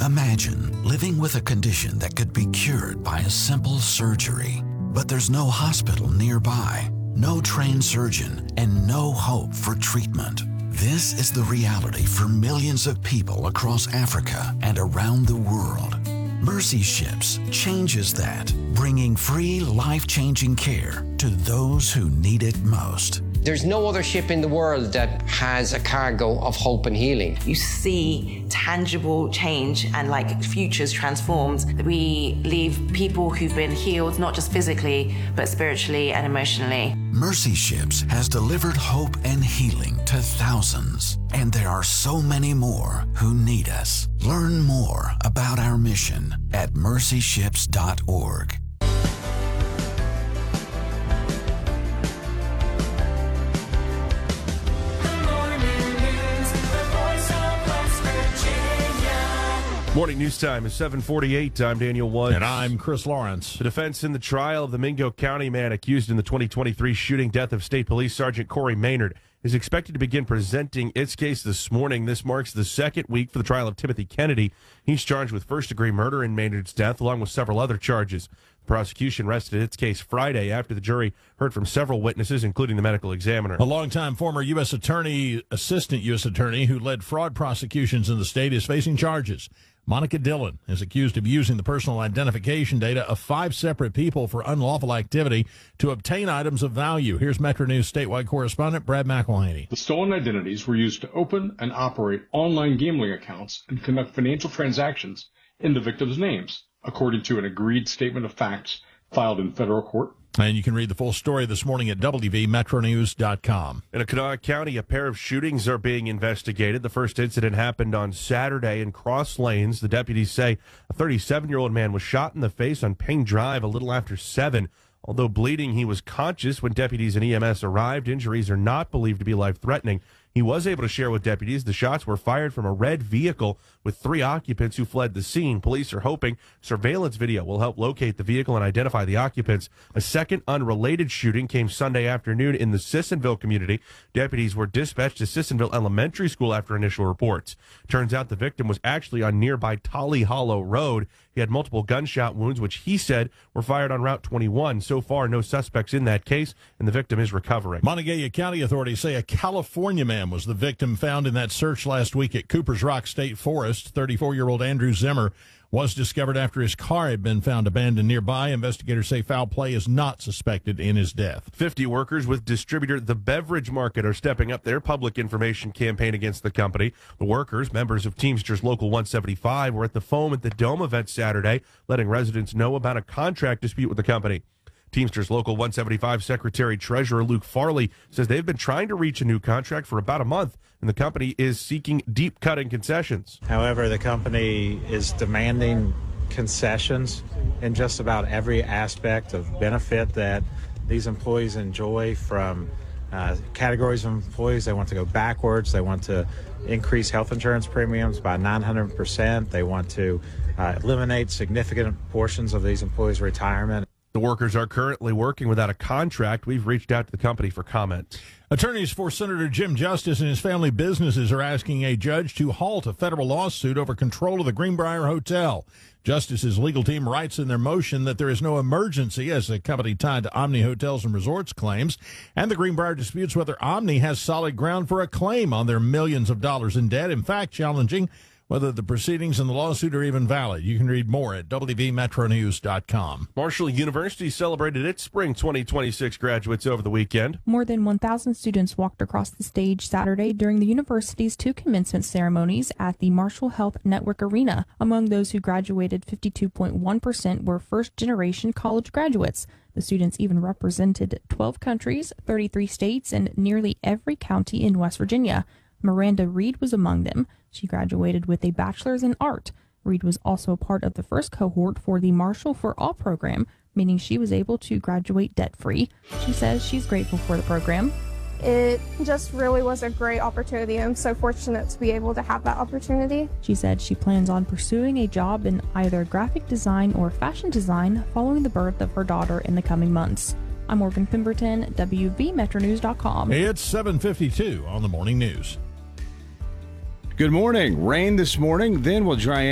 Imagine living with a condition that could be cured by a simple surgery, but there's no hospital nearby, no trained surgeon, and no hope for treatment. This is the reality for millions of people across Africa and around the world. Mercy Ships changes that, bringing free, life-changing care to those who need it most. There's no other ship in the world that has a cargo of hope and healing. You see tangible change and futures transformed. We leave people who've been healed, not just physically, but spiritually and emotionally. Mercy Ships has delivered hope and healing to thousands, and there are so many more who need us. Learn more about our mission at mercyships.org. Morning news time is 7:48. I'm Daniel Woods. And I'm Chris Lawrence. The defense in the trial of the Mingo County man accused in the 2023 shooting death of State Police Sergeant Corey Maynard is expected to begin presenting its case this morning. This marks the second week for the trial of Timothy Kennedy. He's charged with first-degree murder in Maynard's death, along with several other charges. The prosecution rested its case Friday after the jury heard from several witnesses, including the medical examiner. A longtime former U.S. attorney, assistant U.S. attorney, who led fraud prosecutions in the state is facing charges. Monica Dillon is accused of using the personal identification data of 5 separate people for unlawful activity to obtain items of value. Here's Metro News statewide correspondent Brad McElhaney. The stolen identities were used to open and operate online gambling accounts and conduct financial transactions in the victims' names, according to an agreed statement of facts filed in federal court. And you can read the full story this morning at WVMetroNews.com. In Kanawha County, a pair of shootings are being investigated. The first incident happened on Saturday in Cross Lanes. The deputies say a 37-year-old man was shot in the face on Payne Drive a little after 7. Although bleeding, he was conscious when deputies and EMS arrived. Injuries are not believed to be life-threatening. He was able to share with deputies the shots were fired from a red vehicle with 3 occupants who fled the scene. Police are hoping surveillance video will help locate the vehicle and identify the occupants. A second unrelated shooting came Sunday afternoon in the Sissonville community. Deputies were dispatched to Sissonville Elementary School after initial reports. Turns out the victim was actually on nearby Tolly Hollow Road. He had multiple gunshot wounds, which he said were fired on Route 21. So far, no suspects in that case, and the victim is recovering. Montague County authorities say a California man was the victim found in that search last week at Cooper's Rock State Forest. 34-year-old Andrew Zimmer was discovered after his car had been found abandoned nearby. Investigators say foul play is not suspected in his death. 50 workers with distributor The Beverage Market are stepping up their public information campaign against the company. The workers, members of Teamsters Local 175, were at the Foam at the Dome event Saturday, letting residents know about a contract dispute with the company. Teamsters Local 175 Secretary-Treasurer Luke Farley says they've been trying to reach a new contract for about a month, and the company is seeking deep-cutting concessions. However, the company is demanding concessions in just about every aspect of benefit that these employees enjoy, from categories of employees. They want to go backwards. They want to increase health insurance premiums by 900%. They want to eliminate significant portions of these employees' retirement. The workers are currently working without a contract. We've reached out to the company for comment. Attorneys for Senator Jim Justice and his family businesses are asking a judge to halt a federal lawsuit over control of the Greenbrier Hotel. Justice's legal team writes in their motion that there is no emergency, as a company tied to Omni Hotels and Resorts claims, and the Greenbrier disputes whether Omni has solid ground for a claim on their millions of dollars in debt, in fact challenging whether the proceedings in the lawsuit are even valid. You can read more at WVMetroNews.com. Marshall University celebrated its spring 2026 graduates over the weekend. More than 1,000 students walked across the stage Saturday during the university's 2 commencement ceremonies at the Marshall Health Network Arena. Among those who graduated, 52.1% were first-generation college graduates. The students even represented 12 countries, 33 states, and nearly every county in West Virginia. Miranda Reed was among them. She graduated with a bachelor's in art. Reed was also a part of the first cohort for the Marshall for All program, meaning she was able to graduate debt-free. She says she's grateful for the program. It just really was a great opportunity. I'm so fortunate to be able to have that opportunity. She said she plans on pursuing a job in either graphic design or fashion design following the birth of her daughter in the coming months. I'm Morgan Pemberton, WVMetroNews.com. It's 7:52 on the Morning News. Good morning. Rain this morning, then will dry